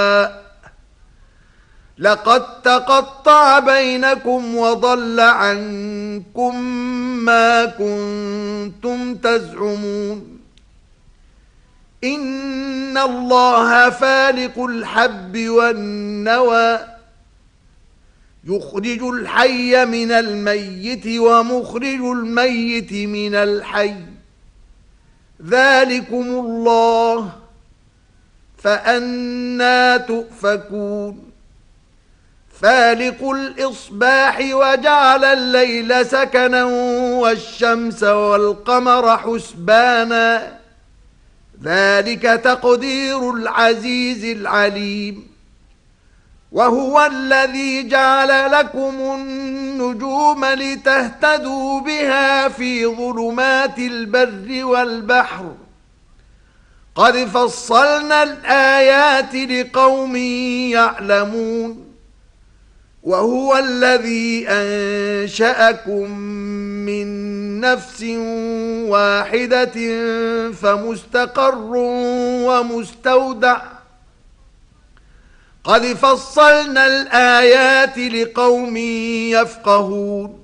لقد تقطع بينكم وضل عنكم ما كنتم تزعمون إن الله فالق الحب والنوى يخرج الحي من الميت ومخرج الميت من الحي ذلكم الله فأنى تؤفكون فالق الإصباح وجعل الليل سكنا والشمس والقمر حسبانا ذلك تقدير العزيز العليم وهو الذي جعل لكم النجوم لتهتدوا بها في ظلمات البر والبحر قد فصلنا الآيات لقوم يعلمون وهو الذي أنشأكم من نفس واحدة فمستقر ومستودع قد فصلنا الآيات لقوم يفقهون